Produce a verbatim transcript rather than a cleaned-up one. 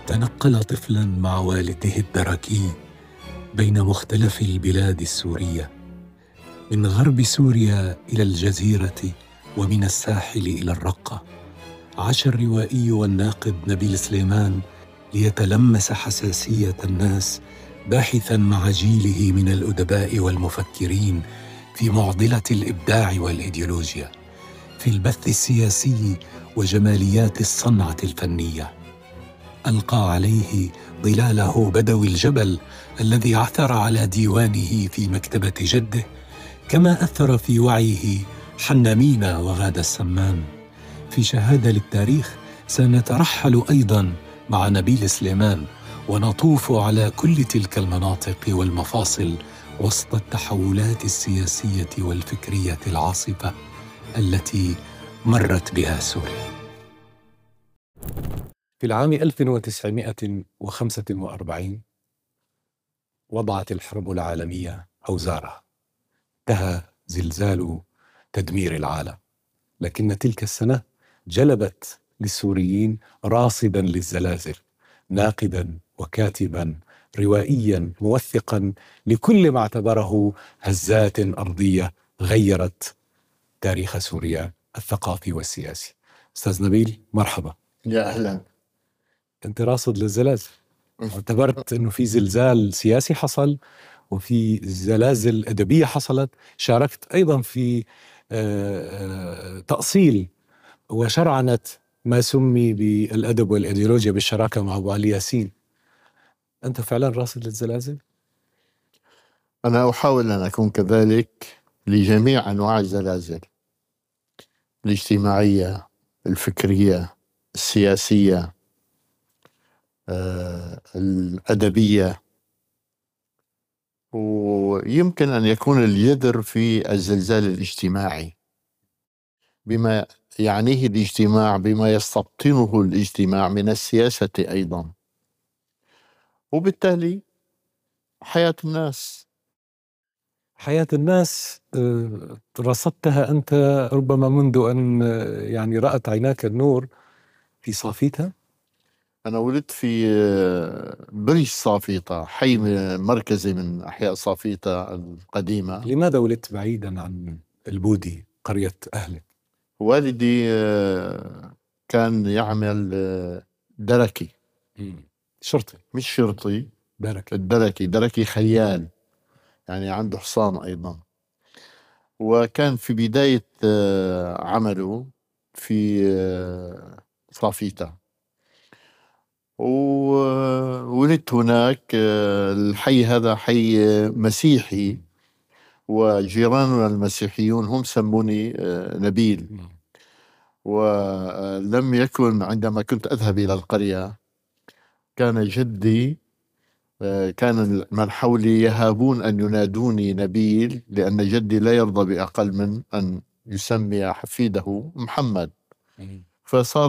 تنقل طفلاً مع والده الدركي بين مختلف البلاد السورية، من غرب سوريا إلى الجزيرة ومن الساحل إلى الرقة. عاش الروائي والناقد نبيل سليمان ليتلمس حساسية الناس، باحثاً مع جيله من الأدباء والمفكرين في معضلة الإبداع والإيديولوجيا، في البث السياسي وجماليات الصنعة الفنية. ألقى عليه ظلاله بدوي الجبل الذي عثر على ديوانه في مكتبة جده، كما أثر في وعيه حن مينا وغادة السمان. في شهادة للتاريخ سنترحل أيضاً مع نبيل سليمان ونطوف على كل تلك المناطق والمفاصل وسط التحولات السياسية والفكرية العاصفة التي مرت بها سوريا. في العام ألف وتسعمائة وخمسة وأربعين وضعت الحرب العالمية أوزارها، انتهى زلزال تدمير العالم، لكن تلك السنة جلبت للسوريين راصداً للزلازل، ناقداً وكاتباً روائياً موثقاً لكل ما اعتبره هزات أرضية غيرت تاريخ سوريا الثقافي والسياسي. أستاذ نبيل، مرحبا. يا أهلاً. أنت راصد للزلازل، اعتبرت أنه في زلزال سياسي حصل وفي زلازل أدبية حصلت، شاركت أيضاً في تأصيل وشرعنة ما سمي بالأدب والإيديولوجيا بالشراكة مع أبو علي ياسين. أنت فعلا راصد للزلازل؟ أنا أحاول أن أكون كذلك لجميع أنواع الزلازل، الاجتماعية، الفكرية، السياسية، آه، الأدبية، ويمكن أن يكون الجذر في الزلزال الاجتماعي بما يعنيه الاجتماع، بما يستبطنه الاجتماع من السياسة أيضا، وبالتالي حياة الناس. حياة الناس رصدتها أنت ربما منذ أن يعني رأت عيناك النور في صافيتها. أنا ولدت في برج صافيطة، حي مركزي من أحياء صافيطة القديمة. لماذا ولدت بعيدا عن البودي قرية أهلك؟ والدي كان يعمل دركي، شرطي مش شرطي، دركي. الدركي دركي خيال، يعني عنده حصان أيضا، وكان في بداية عمله في صافيطة، وولدت هناك. الحي هذا حي مسيحي، وجيراننا المسيحيون هم سموني نبيل. ولم يكن عندما كنت أذهب إلى القرية كان جدي، كان من حولي يهابون أن ينادوني نبيل، لأن جدي لا يرضى بأقل من أن يسمي حفيده محمد، فصار